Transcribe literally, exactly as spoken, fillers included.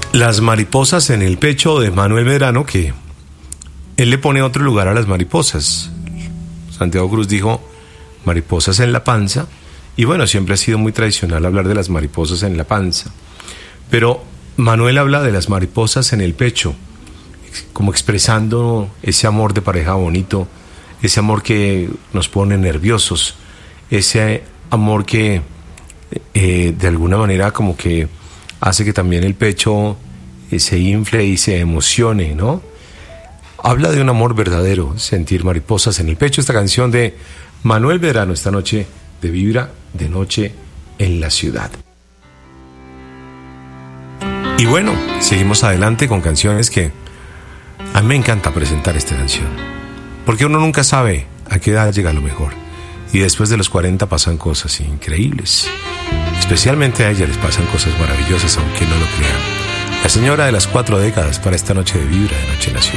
Las mariposas en el pecho de Manuel Medrano, que él le pone otro lugar a las mariposas. Santiago Cruz dijo mariposas en la panza, y bueno, siempre ha sido muy tradicional hablar de las mariposas en la panza, pero Manuel habla de las mariposas en el pecho, como expresando ese amor de pareja bonito, ese amor que nos pone nerviosos, ese amor que eh, de alguna manera como que hace que también el pecho eh, se infle y se emocione, ¿no? Habla de un amor verdadero, sentir mariposas en el pecho. Esta canción de Manuel Medrano, esta noche de Vibra de Noche en la Ciudad. Y bueno, seguimos adelante con canciones que a mí me encanta presentar esta canción, porque uno nunca sabe a qué edad llega lo mejor, y después de los cuarenta pasan cosas increíbles. Especialmente a ella les pasan cosas maravillosas, aunque no lo crean. La señora de las cuatro décadas para esta noche de Vibra de Noche en la Ciudad.